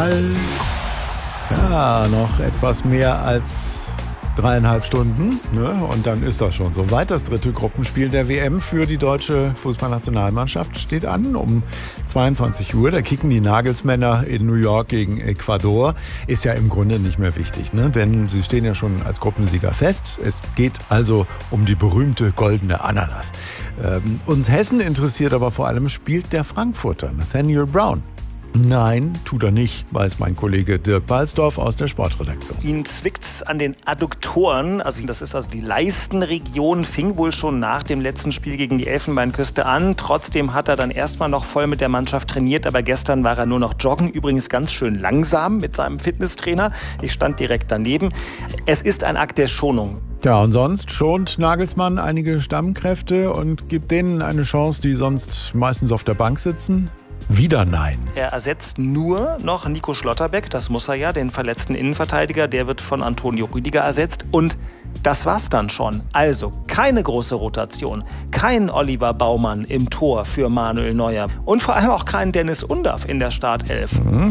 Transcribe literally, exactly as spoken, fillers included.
Fußball. Ja, noch etwas mehr als dreieinhalb Stunden, ne? Und dann ist das schon soweit. Das dritte Gruppenspiel der W M für die deutsche Fußballnationalmannschaft steht an. Um zweiundzwanzig Uhr, da kicken die Nagelsmänner in New York gegen Ecuador. Ist ja im Grunde nicht mehr wichtig, ne? Denn sie stehen ja schon als Gruppensieger fest. Es geht also um die berühmte goldene Ananas. Ähm, uns Hessen interessiert aber vor allem, spielt der Frankfurter Nathaniel Brown? Nein, tut er nicht, weiß mein Kollege Dirk Walsdorf aus der Sportredaktion. Ihn zwickt's an den Adduktoren, also das ist also die Leistenregion, fing wohl schon nach dem letzten Spiel gegen die Elfenbeinküste an. Trotzdem hat er dann erstmal noch voll mit der Mannschaft trainiert, aber gestern war er nur noch joggen, übrigens ganz schön langsam mit seinem Fitnesstrainer. Ich stand direkt daneben. Es ist ein Akt der Schonung. Ja, und sonst schont Nagelsmann einige Stammkräfte und gibt denen eine Chance, die sonst meistens auf der Bank sitzen? Wieder nein. Er ersetzt nur noch Nico Schlotterbeck, das muss er ja, den verletzten Innenverteidiger, der wird von Antonio Rüdiger ersetzt und das war's dann schon. Also keine große Rotation, kein Oliver Baumann im Tor für Manuel Neuer und vor allem auch kein Dennis Undaff in der Startelf. Mhm.